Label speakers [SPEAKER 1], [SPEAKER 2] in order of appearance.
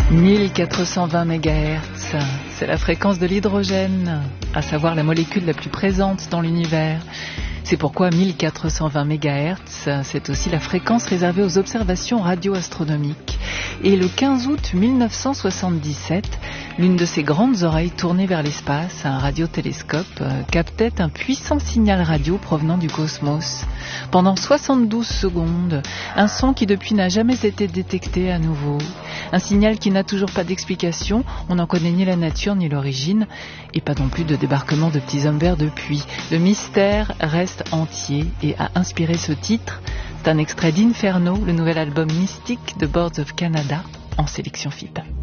[SPEAKER 1] 1420 MHz, c'est la fréquence de l'hydrogène, à savoir la molécule la plus présente dans l'univers. C'est pourquoi 1420 MHz, c'est aussi la fréquence réservée aux observations radioastronomiques. Et le 15 août 1977, l'une de ces grandes oreilles tournées vers l'espace, un radiotélescope, captait un puissant signal radio provenant du cosmos. Pendant 72 secondes, un son qui depuis n'a jamais été détecté à nouveau. Un signal qui n'a toujours pas d'explication, on n'en connaît ni la nature ni l'origine, et pas non plus de débarquement de petits hommes verts depuis. Le mystère reste entier et a inspiré ce titre. C'est un extrait d'Inferno, le nouvel album mystique de Birds of Canada, en sélection FIP.